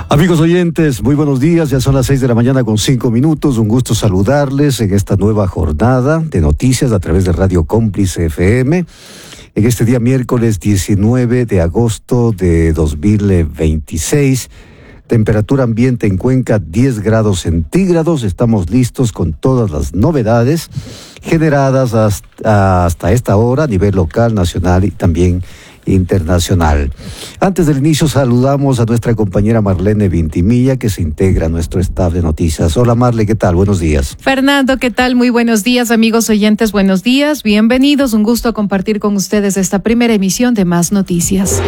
Amigos oyentes, muy buenos días, ya son las 6 de la mañana con 5 minutos, un gusto saludarles en esta nueva jornada de noticias a través de Radio Cómplice FM, en este día miércoles 19 de agosto de 2026, temperatura ambiente en Cuenca 10 grados centígrados, estamos listos con todas las novedades generadas hasta esta hora a nivel local, nacional y también internacional. Antes del inicio saludamos a nuestra compañera Marlene Vintimilla, que se integra a nuestro staff de noticias. Hola Marle, ¿qué tal? Buenos días. Fernando, ¿qué tal? Muy buenos días, amigos oyentes, buenos días, bienvenidos, un gusto compartir con ustedes esta primera emisión de Más Noticias.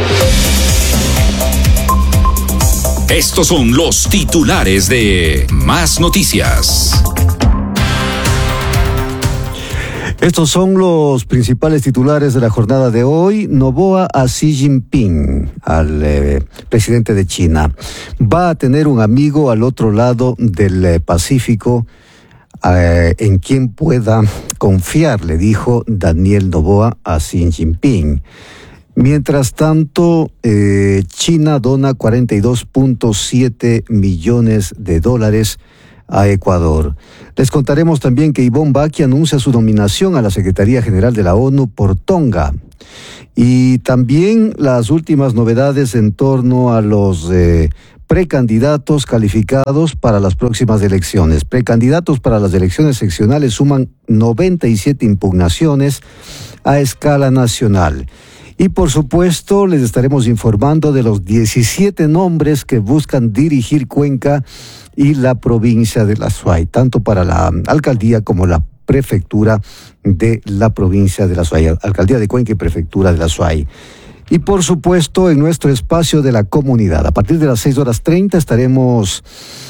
Estos son los titulares de Más Noticias. Estos son los principales titulares de la jornada de hoy. Noboa a Xi Jinping, al presidente de China. Va a tener un amigo al otro lado del Pacífico en quien pueda confiar, le dijo Daniel Noboa a Xi Jinping. Mientras tanto, China dona 42.7 millones de dólares a Ecuador. Les contaremos también que Ivonne Baqui anuncia su nominación a la Secretaría General de la ONU por Tonga. Y también las últimas novedades en torno a los precandidatos calificados para las próximas elecciones. Precandidatos para las elecciones seccionales suman 97 impugnaciones a escala nacional. Y por supuesto les estaremos informando de los 17 nombres que buscan dirigir Cuenca y la provincia de La Suay, tanto para la alcaldía como la prefectura de la provincia de La Suay, alcaldía de Cuenca y prefectura de La Suay. Y por supuesto en nuestro espacio de la comunidad, a partir de las 6:30 estaremos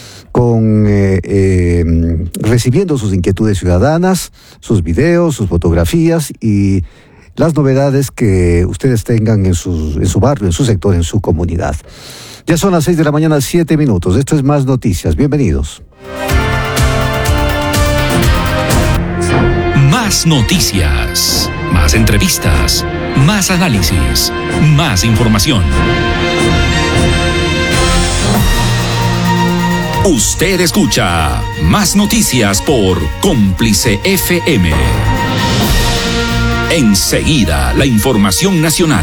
recibiendo sus inquietudes ciudadanas, sus videos, sus fotografías y las novedades que ustedes tengan en su barrio, en su sector, en su comunidad. Ya son las 6 de la mañana, 7 minutos. Esto es Más Noticias. Bienvenidos. Más noticias, más entrevistas, más análisis, más información. Usted escucha Más Noticias por Cómplice FM. Enseguida, la información nacional.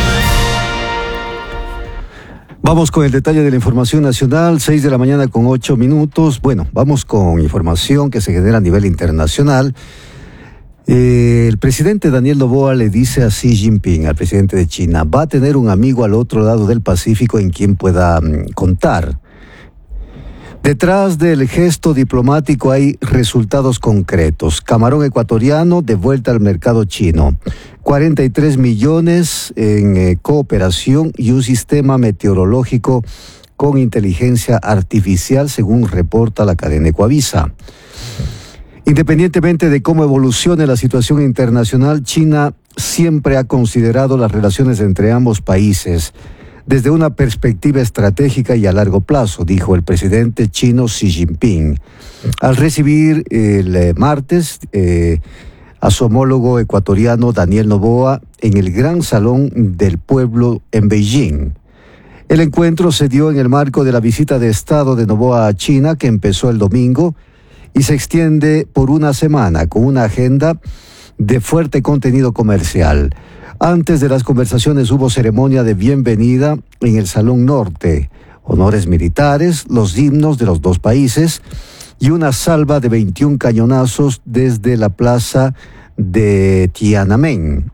Vamos con el detalle de la información nacional, 6 de la mañana con 8 minutos. Bueno, vamos con información que se genera a nivel internacional. El presidente Daniel Noboa le dice a Xi Jinping, al presidente de China, va a tener un amigo al otro lado del Pacífico en quien pueda contar. Detrás del gesto diplomático hay resultados concretos. Camarón ecuatoriano de vuelta al mercado chino. 43 millones en cooperación y un sistema meteorológico con inteligencia artificial, según reporta la cadena Ecuavisa. Independientemente de cómo evolucione la situación internacional, China siempre ha considerado las relaciones entre ambos países desde una perspectiva estratégica y a largo plazo, dijo el presidente chino Xi Jinping, al recibir el martes a su homólogo ecuatoriano Daniel Noboa en el Gran Salón del Pueblo en Beijing. El encuentro se dio en el marco de la visita de Estado de Noboa a China, que empezó el domingo y se extiende por una semana con una agenda de fuerte contenido comercial. Antes de las conversaciones hubo ceremonia de bienvenida en el Salón Norte, honores militares, los himnos de los dos países y una salva de 21 cañonazos desde la plaza de Tiananmen.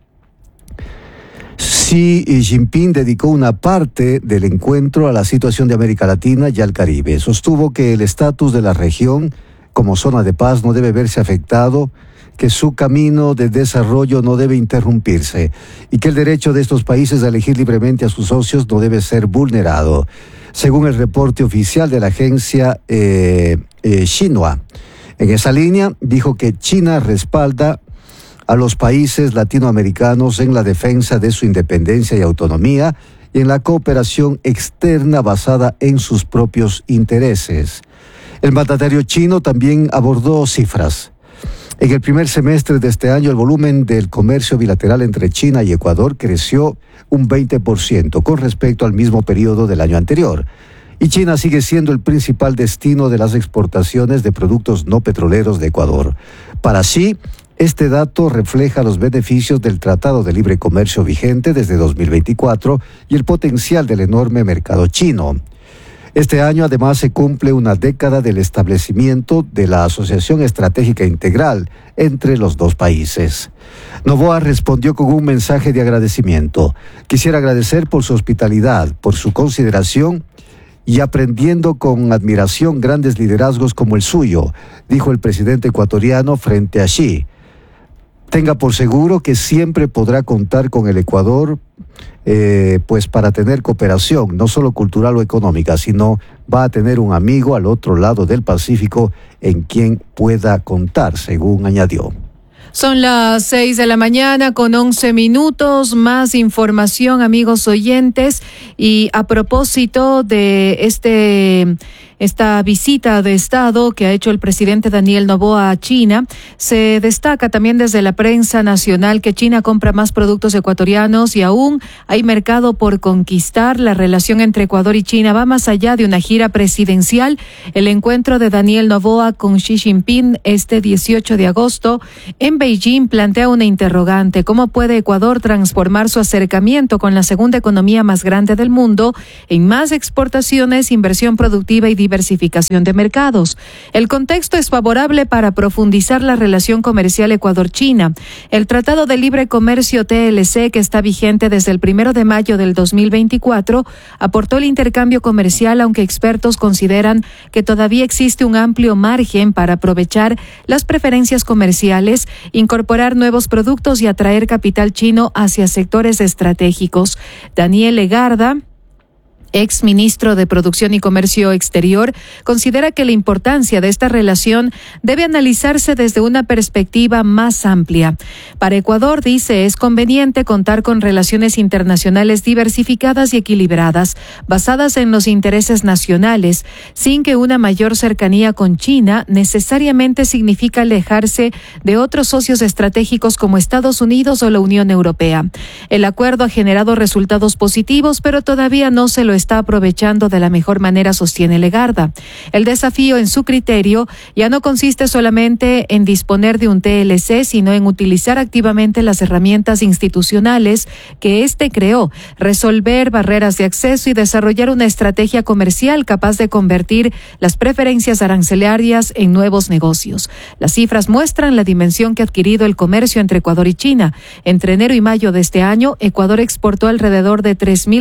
Xi Jinping dedicó una parte del encuentro a la situación de América Latina y al Caribe. Sostuvo que el estatus de la región como zona de paz no debe verse afectado, que su camino de desarrollo no debe interrumpirse y que el derecho de estos países a elegir libremente a sus socios no debe ser vulnerado, según el reporte oficial de la agencia Xinhua. En esa línea, dijo que China respalda a los países latinoamericanos en la defensa de su independencia y autonomía y en la cooperación externa basada en sus propios intereses. El mandatario chino también abordó cifras. En el primer semestre de este año, el volumen del comercio bilateral entre China y Ecuador creció un 20% con respecto al mismo periodo del año anterior. y China sigue siendo el principal destino de las exportaciones de productos no petroleros de Ecuador. Para Xi, este dato refleja los beneficios del Tratado de Libre Comercio vigente desde 2024 y el potencial del enorme mercado chino. Este año además se cumple una década del establecimiento de la Asociación Estratégica Integral entre los dos países. Noboa respondió con un mensaje de agradecimiento. Quisiera agradecer por su hospitalidad, por su consideración y aprendiendo con admiración grandes liderazgos como el suyo, dijo el presidente ecuatoriano frente a Xi. Tenga por seguro que siempre podrá contar con el Ecuador, pues para tener cooperación, no solo cultural o económica, sino va a tener un amigo al otro lado del Pacífico en quien pueda contar, según añadió. Son las 6 de la mañana con 11 minutos. Más información, amigos oyentes. Y a propósito de esta visita de Estado que ha hecho el presidente Daniel Noboa a China, se destaca también desde la prensa nacional que China compra más productos ecuatorianos y aún hay mercado por conquistar. La relación entre Ecuador y China va más allá de una gira presidencial. El encuentro de Daniel Noboa con Xi Jinping este 18 de agosto en Beijing plantea una interrogante: ¿cómo puede Ecuador transformar su acercamiento con la segunda economía más grande del mundo en más exportaciones, inversión productiva y diversificación de mercados? El contexto es favorable para profundizar la relación comercial Ecuador-China. El Tratado de Libre Comercio TLC, que está vigente desde el 1 de mayo del 2024, aportó el intercambio comercial, aunque expertos consideran que todavía existe un amplio margen para aprovechar las preferencias comerciales, incorporar nuevos productos y atraer capital chino hacia sectores estratégicos. Daniel Legarda, ex ministro de Producción y Comercio Exterior, considera que la importancia de esta relación debe analizarse desde una perspectiva más amplia. Para Ecuador, dice, es conveniente contar con relaciones internacionales diversificadas y equilibradas, basadas en los intereses nacionales, sin que una mayor cercanía con China necesariamente significa alejarse de otros socios estratégicos como Estados Unidos o la Unión Europea. El acuerdo ha generado resultados positivos, pero todavía no se lo está aprovechando de la mejor manera, sostiene Legarda. El desafío, en su criterio, ya no consiste solamente en disponer de un TLC, sino en utilizar activamente las herramientas institucionales que éste creó, resolver barreras de acceso y desarrollar una estrategia comercial capaz de convertir las preferencias arancelarias en nuevos negocios. Las cifras muestran la dimensión que ha adquirido el comercio entre Ecuador y China. Entre enero y mayo de este año, Ecuador exportó alrededor de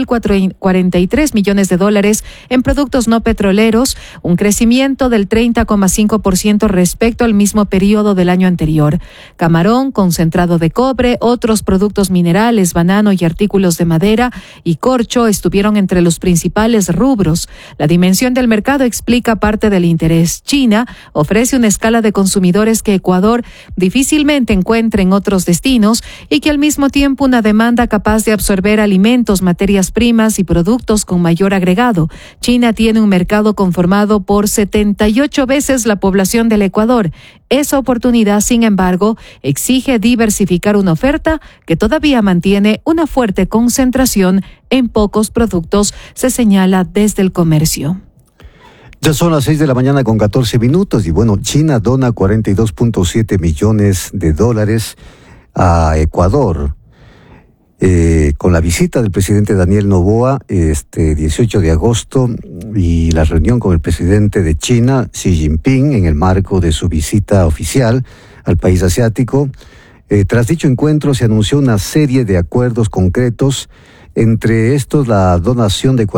3.043 millones de dólares en productos no petroleros, un crecimiento del 30,5% respecto al mismo periodo del año anterior. Camarón, concentrado de cobre, otros productos minerales, banano y artículos de madera y corcho estuvieron entre los principales rubros. La dimensión del mercado explica parte del interés. China ofrece una escala de consumidores que Ecuador difícilmente encuentra en otros destinos y que al mismo tiempo una demanda capaz de absorber alimentos, materias primas y productos con mayor agregado. China tiene un mercado conformado por 78 veces la población del Ecuador. Esa oportunidad, sin embargo, exige diversificar una oferta que todavía mantiene una fuerte concentración en pocos productos, se señala desde el comercio. Ya son las 6 de la mañana con 14 minutos y bueno, China dona 42.7 millones de dólares a Ecuador. Con la visita del presidente Daniel Noboa este 18 de agosto y la reunión con el presidente de China, Xi Jinping, en el marco de su visita oficial al país asiático. Tras dicho encuentro se anunció una serie de acuerdos concretos, entre estos la donación de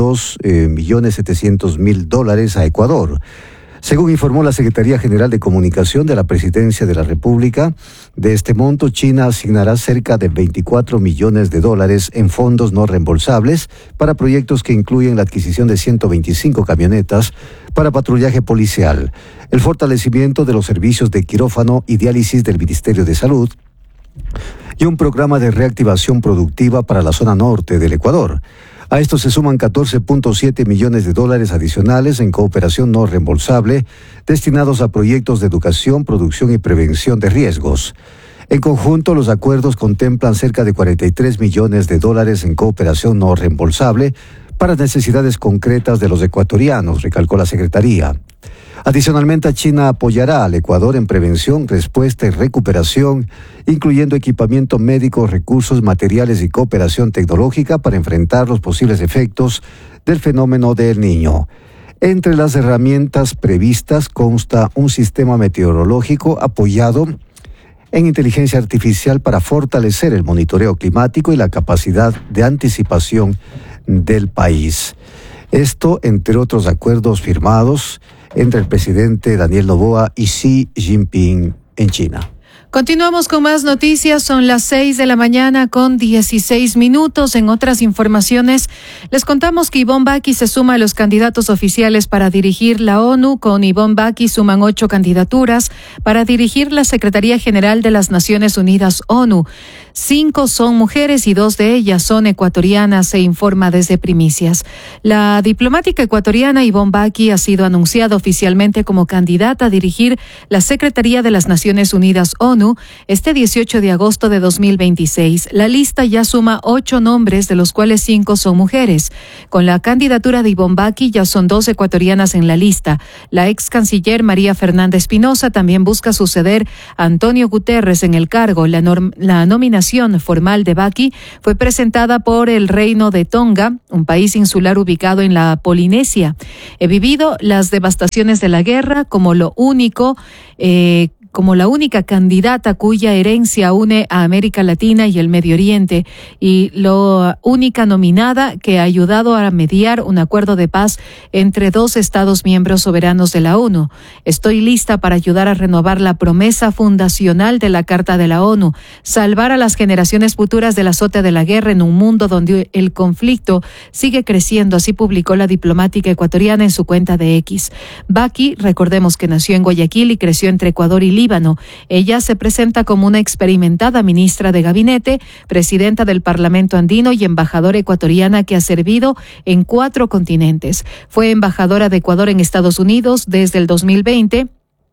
42.700.000 dólares a Ecuador. Según informó la Secretaría General de Comunicación de la Presidencia de la República, de este monto China asignará cerca de 24 millones de dólares en fondos no reembolsables para proyectos que incluyen la adquisición de 125 camionetas para patrullaje policial, el fortalecimiento de los servicios de quirófano y diálisis del Ministerio de Salud y un programa de reactivación productiva para la zona norte del Ecuador. A esto se suman 14.7 millones de dólares adicionales en cooperación no reembolsable destinados a proyectos de educación, producción y prevención de riesgos. En conjunto, los acuerdos contemplan cerca de 43 millones de dólares en cooperación no reembolsable para necesidades concretas de los ecuatorianos, recalcó la Secretaría. Adicionalmente, China apoyará al Ecuador en prevención, respuesta y recuperación, incluyendo equipamiento médico, recursos materiales y cooperación tecnológica para enfrentar los posibles efectos del fenómeno del Niño. Entre las herramientas previstas consta un sistema meteorológico apoyado en inteligencia artificial para fortalecer el monitoreo climático y la capacidad de anticipación del país. Esto, entre otros acuerdos firmados entre el presidente Daniel Noboa y Xi Jinping en China. Continuamos con más noticias, son las 6 de la mañana con 16 minutos. En otras informaciones, les contamos que Ivonne Baki se suma a los candidatos oficiales para dirigir la ONU. Con Ivonne Baki suman 8 candidaturas para dirigir la Secretaría General de las Naciones Unidas ONU. 5 son mujeres y 2 de ellas son ecuatorianas, se informa desde Primicias. La diplomática ecuatoriana Ivonne Baki ha sido anunciada oficialmente como candidata a dirigir la Secretaría de las Naciones Unidas ONU este 18 de agosto de 2026. La lista ya suma 8 nombres, de los cuales 5 son mujeres. Con la candidatura de Ivonne Baki ya son 2 ecuatorianas en la lista. La ex canciller María Fernanda Espinosa también busca suceder a Antonio Guterres en el cargo. La nominación formal de Baki fue presentada por el Reino de Tonga, un país insular ubicado en la Polinesia. He vivido las devastaciones de la guerra como la única candidata cuya herencia une a América Latina y el Medio Oriente, y la única nominada que ha ayudado a mediar un acuerdo de paz entre 2 Estados miembros soberanos de la ONU. Estoy lista para ayudar a renovar la promesa fundacional de la Carta de la ONU, salvar a las generaciones futuras del azote de la guerra en un mundo donde el conflicto sigue creciendo, así publicó la diplomática ecuatoriana en su cuenta de X. Baki, recordemos que nació en Guayaquil y creció entre Ecuador y Líbano. Ella se presenta como una experimentada ministra de gabinete, presidenta del Parlamento andino y embajadora ecuatoriana que ha servido en 4 continentes. Fue embajadora de Ecuador en Estados Unidos desde el 2020.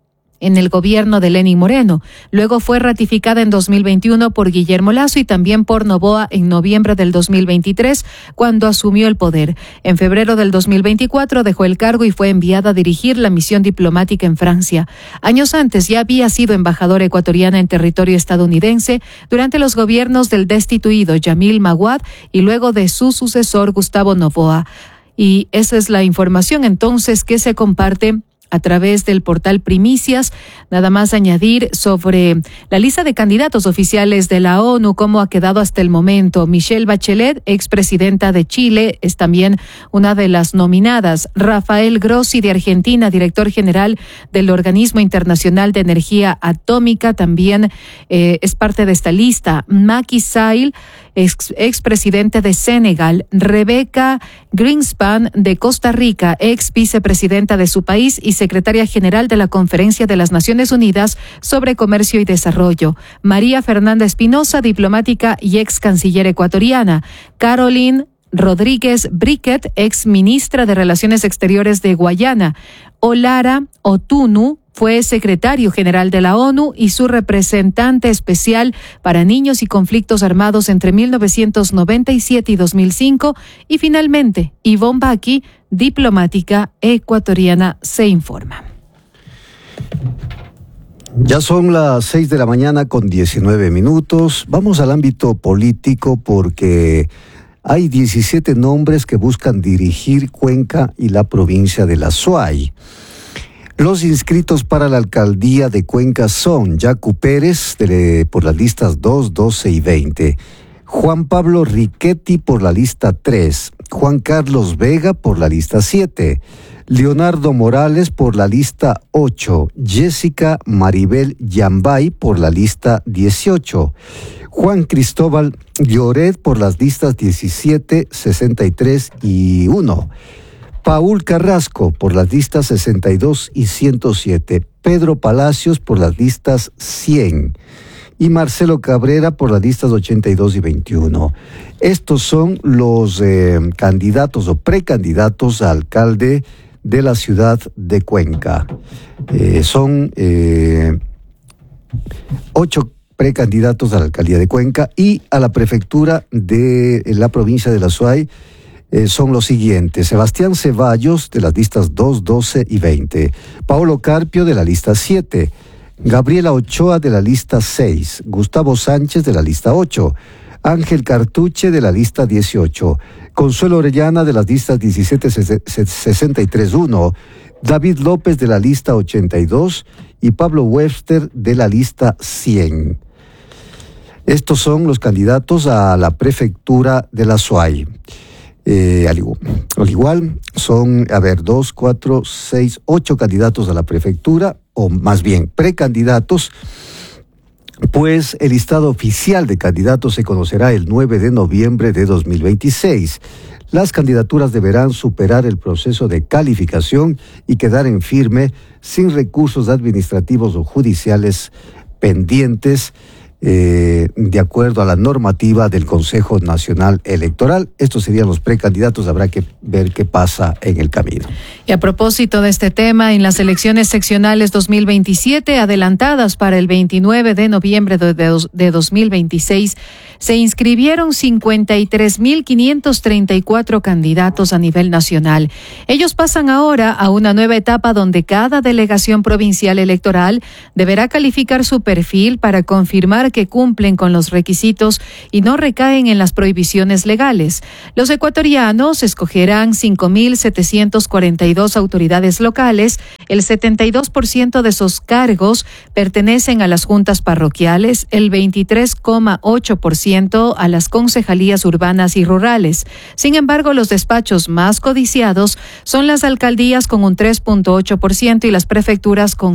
En el gobierno de Lenín Moreno. Luego fue ratificada en 2021 por Guillermo Lasso y también por Noboa en noviembre del 2023, cuando asumió el poder. En febrero del 2024 dejó el cargo y fue enviada a dirigir la misión diplomática en Francia. Años antes ya había sido embajadora ecuatoriana en territorio estadounidense durante los gobiernos del destituido Yamil Maguad y luego de su sucesor Gustavo Noboa. Y esa es la información entonces que se comparte a través del portal Primicias. Nada más añadir sobre la lista de candidatos oficiales de la ONU, cómo ha quedado hasta el momento. Michelle Bachelet, expresidenta de Chile, es también una de las nominadas. Rafael Grossi, de Argentina, director general del Organismo Internacional de Energía Atómica, también es parte de esta lista. Macky Sall, expresidente de Senegal. Rebecca Greenspan, de Costa Rica, ex vicepresidenta de su país y secretaria general de la Conferencia de las Naciones Unidas sobre Comercio y Desarrollo. María Fernanda Espinosa, diplomática y ex canciller ecuatoriana. Caroline Rodríguez Briquet, ex ministra de Relaciones Exteriores de Guayana. Olara Otunu fue secretario general de la ONU y su representante especial para niños y conflictos armados entre 1997 y 2005. Y finalmente, Ivonne Baki, diplomática ecuatoriana, se informa. Ya son las 6 de la mañana con 19 minutos. Vamos al ámbito político porque hay 17 nombres que buscan dirigir Cuenca y la provincia de La Suay. Los inscritos para la alcaldía de Cuenca son Yacu Pérez por las listas 2, 12 y 20, Juan Pablo Riquetti por la lista 3, Juan Carlos Vega por la lista 7, Leonardo Morales por la lista 8, Jessica Maribel Yambay por la lista 18, Juan Cristóbal Lloret por las listas 17, 63 y 1, Paul Carrasco por las listas 62 y 107, Pedro Palacios por las listas 100 y Marcelo Cabrera por las listas 82 y 21. Estos son los candidatos o precandidatos a alcalde de la ciudad de Cuenca. Son 8 precandidatos a la alcaldía de Cuenca y a la prefectura de la provincia de La Suay. son los siguientes: Sebastián Ceballos de las listas 2, 12 y 20, Paolo Carpio de la lista 7, Gabriela Ochoa de la lista 6, Gustavo Sánchez de la lista 8, Ángel Cartuche de la lista 18, Consuelo Orellana de las listas 17, 63, 1, David López de la lista 82 y Pablo Webster de la lista 100. Estos son los candidatos a la prefectura de la SUAY. Al igual, son, 2, 4, 6, 8 candidatos a la prefectura, o más bien precandidatos, pues el listado oficial de candidatos se conocerá el 9 de noviembre de 2026. Las candidaturas deberán superar el proceso de calificación y quedar en firme sin recursos administrativos o judiciales pendientes, de acuerdo a la normativa del Consejo Nacional Electoral. Estos serían los precandidatos, habrá que ver qué pasa en el camino. Y a propósito de este tema, en las elecciones seccionales 2027, adelantadas para el 29 de noviembre de 2026, se inscribieron 53.534 candidatos a nivel nacional. Ellos pasan ahora a una nueva etapa donde cada delegación provincial electoral deberá calificar su perfil para confirmar que cumplen con los requisitos y no recaen en las prohibiciones legales. Los ecuatorianos escogerán 5.742 autoridades locales. El 72% de esos cargos pertenecen a las juntas parroquiales, el 23,8% a las concejalías urbanas y rurales. Sin embargo, los despachos más codiciados son las alcaldías con un 3,8% y las prefecturas con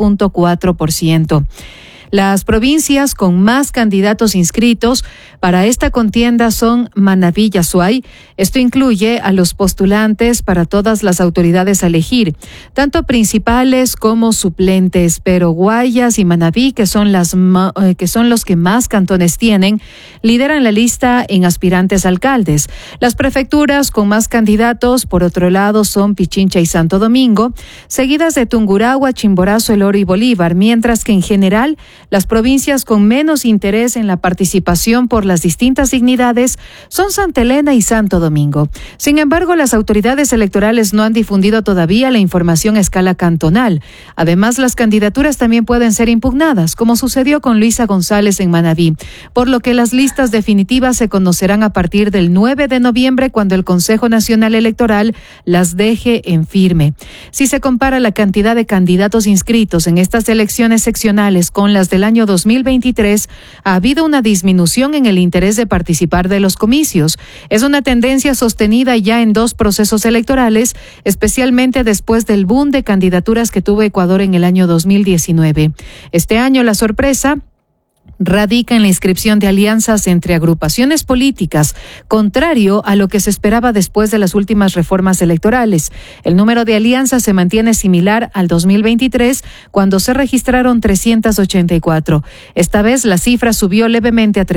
0,4%. Las provincias con más candidatos inscritos para esta contienda son Manabí y Azuay. Esto incluye a los postulantes para todas las autoridades a elegir, tanto principales como suplentes, pero Guayas y Manabí, que son los que más cantones tienen, lideran la lista en aspirantes alcaldes. Las prefecturas con más candidatos, por otro lado, son Pichincha y Santo Domingo, seguidas de Tungurahua, Chimborazo, El Oro y Bolívar, mientras que en general las provincias con menos interés en la participación por las distintas dignidades son Santa Elena y Santo Domingo. Sin embargo, las autoridades electorales no han difundido todavía la información a escala cantonal. Además, las candidaturas también pueden ser impugnadas, como sucedió con Luisa González en Manabí, por lo que las listas definitivas se conocerán a partir del 9 de noviembre, cuando el Consejo Nacional Electoral las deje en firme. Si se compara la cantidad de candidatos inscritos en estas elecciones seccionales con las del año 2023, ha habido una disminución en el interés de participar de los comicios. Es una tendencia sostenida ya en 2 procesos electorales, especialmente después del boom de candidaturas que tuvo Ecuador en el año 2019. Este año la sorpresa radica en la inscripción de alianzas entre agrupaciones políticas, contrario a lo que se esperaba después de las últimas reformas electorales. El número de alianzas se mantiene similar al 2023, cuando se registraron 384. Esta vez la cifra subió levemente a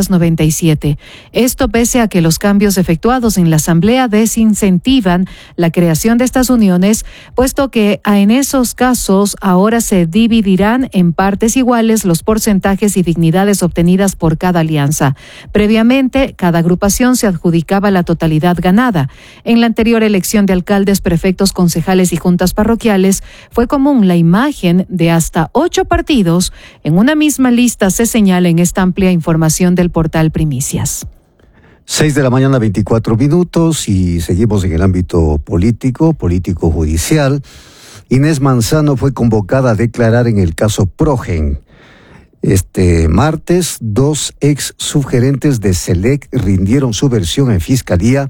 397. Esto pese a que los cambios efectuados en la Asamblea desincentivan la creación de estas uniones, puesto que en esos casos ahora se dividirán en partes iguales los porcentajes y dignidades obtenidas por cada alianza. Previamente, cada agrupación se adjudicaba la totalidad ganada. En la anterior elección de alcaldes, prefectos, concejales y juntas parroquiales, fue común la imagen de hasta 8 partidos en una misma lista, se señala en esta amplia información del portal Primicias. 6 de la mañana, 24 minutos, y seguimos en el ámbito político-judicial. Inés Manzano fue convocada a declarar en el caso Progen. Este martes, 2 ex subgerentes de SELEC rindieron su versión en fiscalía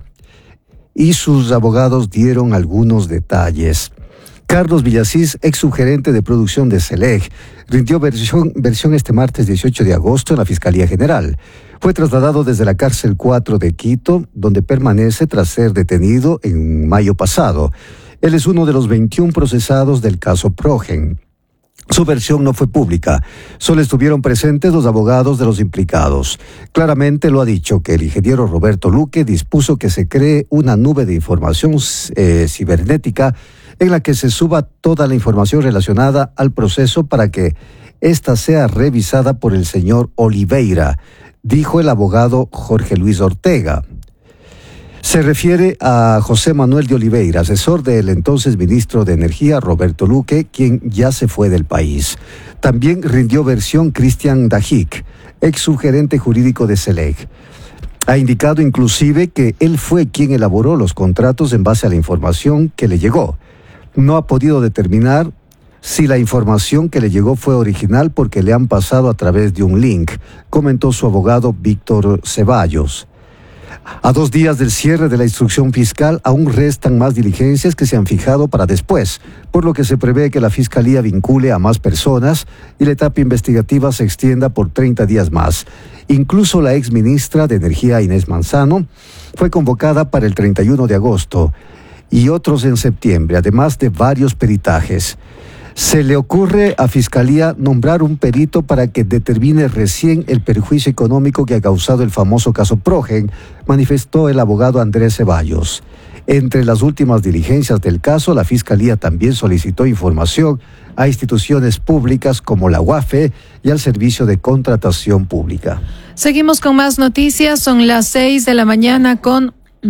y sus abogados dieron algunos detalles. Carlos Villasís, ex subgerente de producción de SELEC, rindió versión este martes 18 de agosto en la Fiscalía General. Fue trasladado desde la cárcel 4 de Quito, donde permanece tras ser detenido en mayo pasado. Él es uno de los 21 procesados del caso Progen. Su versión no fue pública, solo estuvieron presentes los abogados de los implicados. Claramente lo ha dicho que el ingeniero Roberto Luque dispuso que se cree una nube de información cibernética en la que se suba toda la información relacionada al proceso para que ésta sea revisada por el señor Oliveira, dijo el abogado Jorge Luis Ortega. Se refiere a José Manuel de Oliveira, asesor del entonces ministro de Energía, Roberto Luque, quien ya se fue del país. También rindió versión Cristian Dajic, ex subgerente jurídico de SELEC. Ha indicado inclusive que él fue quien elaboró los contratos en base a la información que le llegó. No ha podido determinar si la información que le llegó fue original porque le han pasado a través de un link, comentó su abogado Víctor Ceballos. A 2 días del cierre de la instrucción fiscal, aún restan más diligencias que se han fijado para después, por lo que se prevé que la Fiscalía vincule a más personas y la etapa investigativa se extienda por 30 días más. Incluso la exministra de Energía, Inés Manzano, fue convocada para el 31 de agosto y otros en septiembre, además de varios peritajes. Se le ocurre a Fiscalía nombrar un perito para que determine recién el perjuicio económico que ha causado el famoso caso Progen, manifestó el abogado Andrés Ceballos. Entre las últimas diligencias del caso, la Fiscalía también solicitó información a instituciones públicas como la UAFE y al Servicio de Contratación Pública. Seguimos con más noticias, son las 6 de la mañana con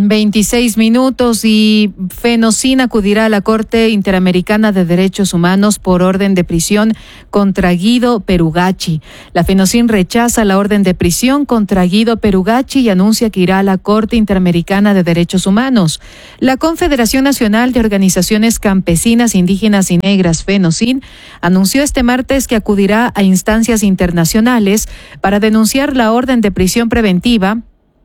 26 minutos y Fenocin acudirá a la Corte Interamericana de Derechos Humanos por orden de prisión contra Guido Perugacci. La Fenocin rechaza la orden de prisión contra Guido Perugacci y anuncia que irá a la Corte Interamericana de Derechos Humanos. La Confederación Nacional de Organizaciones Campesinas, Indígenas y Negras, Fenocin, anunció este martes que acudirá a instancias internacionales para denunciar la orden de prisión preventiva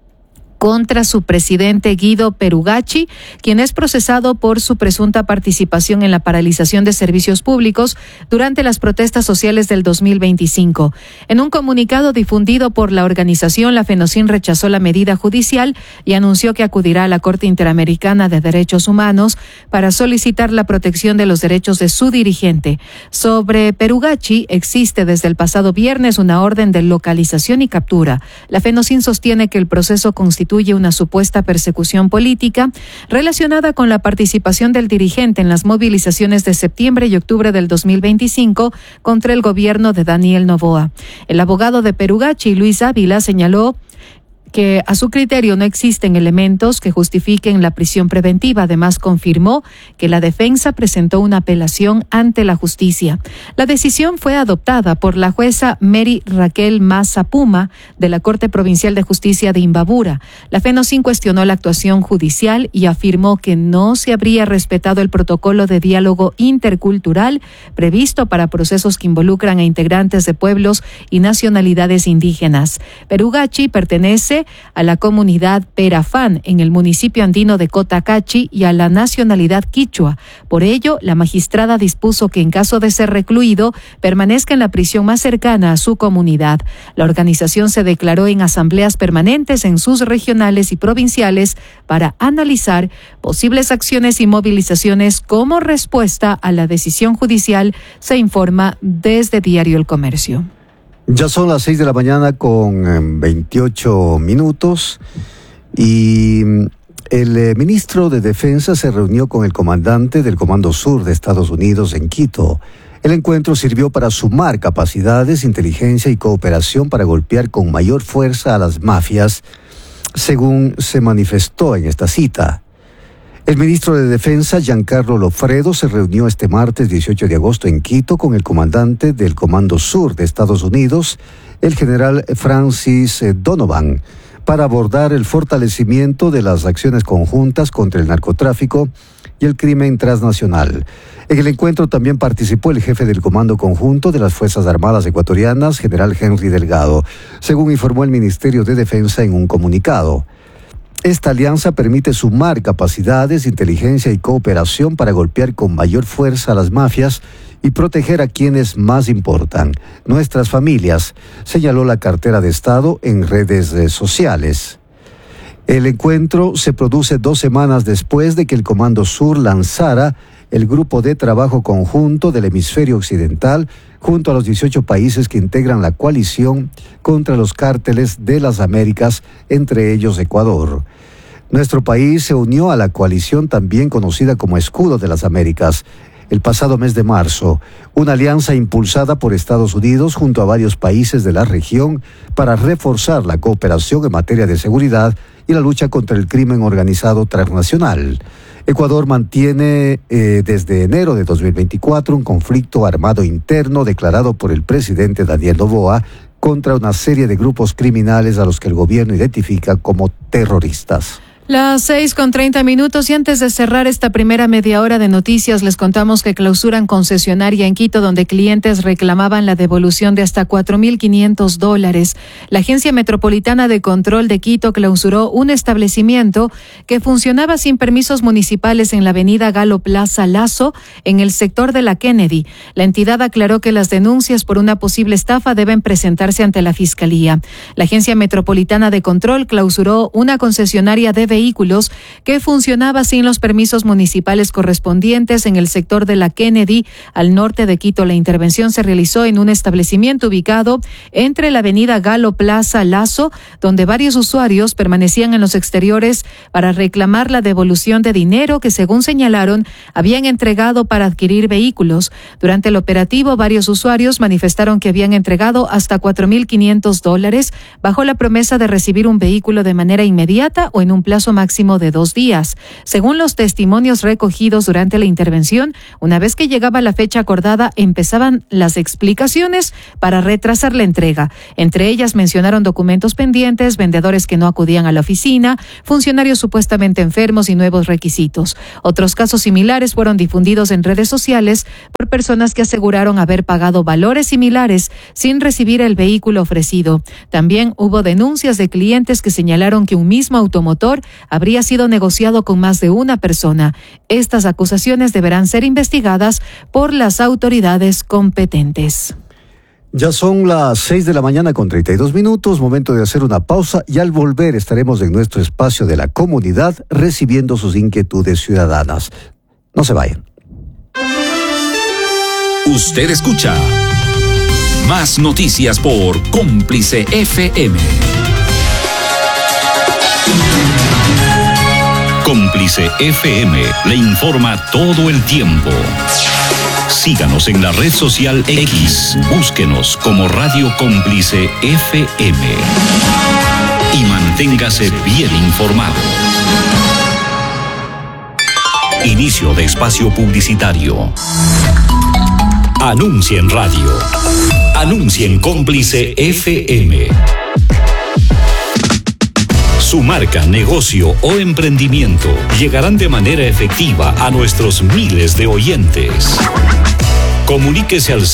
contra su presidente Guido Perugacci, quien es procesado por su presunta participación en la paralización de servicios públicos durante las protestas sociales del 2025. En un comunicado difundido por la organización, la Fenocin rechazó la medida judicial y anunció que acudirá a la Corte Interamericana de Derechos Humanos para solicitar la protección de los derechos de su dirigente. Sobre Perugacci existe desde el pasado viernes una orden de localización y captura. La Fenocin sostiene que el proceso constituye una supuesta persecución política relacionada con la participación del dirigente en las movilizaciones de septiembre y octubre del 2025 contra el gobierno de Daniel Noboa. El abogado de Perugacci, Luis Ávila, señaló que a su criterio no existen elementos que justifiquen la prisión preventiva. Además, confirmó que la defensa presentó una apelación ante la justicia. La decisión fue adoptada por la jueza Mary Raquel Maza Puma de la Corte Provincial de Justicia de Imbabura. La Fenocin cuestionó la actuación judicial y afirmó que no se habría respetado el protocolo de diálogo intercultural previsto para procesos que involucran a integrantes de pueblos y nacionalidades indígenas. Perugacci pertenece a la comunidad Perafán en el municipio andino de Cotacachi y a la nacionalidad quichua. Por ello, la magistrada dispuso que en caso de ser recluido, permanezca en la prisión más cercana a su comunidad. La organización se declaró en asambleas permanentes en sus regionales y provinciales para analizar posibles acciones y movilizaciones como respuesta a la decisión judicial, se informa desde Diario El Comercio. Ya son las 6 de la mañana con 28 minutos y el ministro de Defensa se reunió con el comandante del Comando Sur de Estados Unidos en Quito. El encuentro sirvió para sumar capacidades, inteligencia y cooperación para golpear con mayor fuerza a las mafias, según se manifestó en esta cita. El ministro de Defensa, Giancarlo Lofredo, se reunió este martes 18 de agosto en Quito con el comandante del Comando Sur de Estados Unidos, el general Francis Donovan, para abordar el fortalecimiento de las acciones conjuntas contra el narcotráfico y el crimen transnacional. En el encuentro también participó el jefe del Comando Conjunto de las Fuerzas Armadas Ecuatorianas, general Henry Delgado, según informó el Ministerio de Defensa en un comunicado. Esta alianza permite sumar capacidades, inteligencia y cooperación para golpear con mayor fuerza a las mafias y proteger a quienes más importan, nuestras familias, señaló la cartera de Estado en redes sociales. El encuentro se produce 2 semanas después de que el Comando Sur lanzara el Grupo de Trabajo Conjunto del Hemisferio Occidental junto a los 18 países que integran la coalición contra los cárteles de las Américas, entre ellos Ecuador. Nuestro país se unió a la coalición también conocida como Escudo de las Américas. el pasado mes de marzo, una alianza impulsada por Estados Unidos junto a varios países de la región para reforzar la cooperación en materia de seguridad y la lucha contra el crimen organizado transnacional. Ecuador mantiene desde enero de 2024 un conflicto armado interno declarado por el presidente Daniel Noboa contra una serie de grupos criminales a los que el gobierno identifica como terroristas. Las 6:30 y antes de cerrar esta primera media hora de noticias, les contamos que clausuran concesionaria en Quito donde clientes reclamaban la devolución de hasta $4.500. La Agencia Metropolitana de Control de Quito clausuró un establecimiento que funcionaba sin permisos municipales en la avenida Galo Plaza Lazo, en el sector de la Kennedy. La entidad aclaró que las denuncias por una posible estafa deben presentarse ante la Fiscalía. La Agencia Metropolitana de Control clausuró una concesionaria de vehículos que funcionaba sin los permisos municipales correspondientes en el sector de la Kennedy, al norte de Quito. La intervención se realizó en un establecimiento ubicado entre la avenida Galo Plaza Lazo, donde varios usuarios permanecían en los exteriores para reclamar la devolución de dinero que, según señalaron, habían entregado para adquirir vehículos. Durante el operativo, varios usuarios manifestaron que habían entregado hasta $4.500 bajo la promesa de recibir un vehículo de manera inmediata o en un plazo máximo de 2 días. Según los testimonios recogidos durante la intervención, una vez que llegaba la fecha acordada, empezaban las explicaciones para retrasar la entrega. Entre ellas mencionaron documentos pendientes, vendedores que no acudían a la oficina, funcionarios supuestamente enfermos y nuevos requisitos. Otros casos similares fueron difundidos en redes sociales por personas que aseguraron haber pagado valores similares sin recibir el vehículo ofrecido. También hubo denuncias de clientes que señalaron que un mismo automotor habría sido negociado con más de una persona. Estas acusaciones deberán ser investigadas por las autoridades competentes. Ya son las 6:32 a.m, momento de hacer una pausa y al volver estaremos en nuestro espacio de la comunidad recibiendo sus inquietudes ciudadanas. No se vayan. Usted escucha Más Noticias por Cómplice FM. Cómplice FM le informa todo el tiempo. Síganos en la red social X. Búsquenos como Radio Cómplice FM. Y manténgase bien informado. Inicio de espacio publicitario. Anuncie en radio. Anuncie en Cómplice FM. Su marca, negocio o emprendimiento llegarán de manera efectiva a nuestros miles de oyentes. Comuníquese al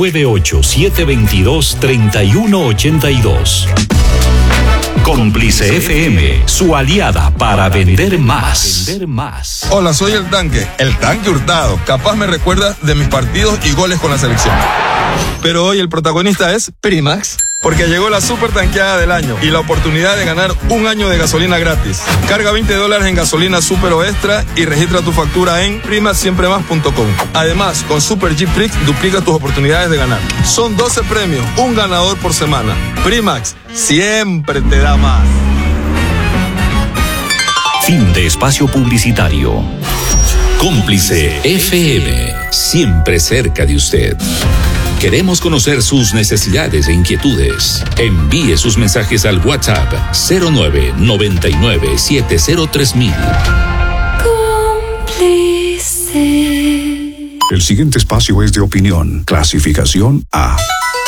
098-722-3182. Cómplice FM, su aliada para vender más. Hola, soy el Tanque Hurtado. Capaz me recuerda de mis partidos y goles con la selección. Pero hoy el protagonista es Primax, porque llegó la super tanqueada del año y la oportunidad de ganar un año de gasolina gratis. Carga $20 en gasolina super o extra y registra tu factura en primaxsiempremás.com. Además, con Super G Prix duplica tus oportunidades de ganar. Son 12 premios, un ganador por semana. Primax siempre te da más. Fin de espacio publicitario. Cómplice FM, siempre cerca de usted. Queremos conocer sus necesidades e inquietudes. Envíe sus mensajes al WhatsApp 0999703000. Cómplice. El siguiente espacio es de opinión. Clasificación A.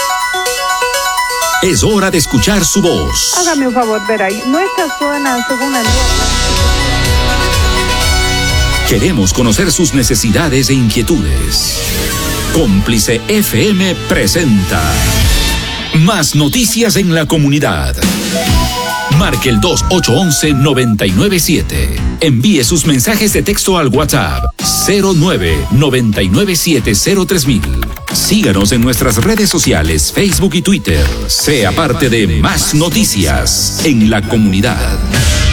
Es hora de escuchar su voz. Hágame un favor, verá, nuestra zona, según la Queremos conocer sus necesidades e inquietudes. Cómplice FM presenta Más Noticias en la Comunidad. Marque el 2811-997. Envíe sus mensajes de texto al WhatsApp 0999703000. Síganos en nuestras redes sociales, Facebook y Twitter. Sea parte de Más Noticias en la Comunidad.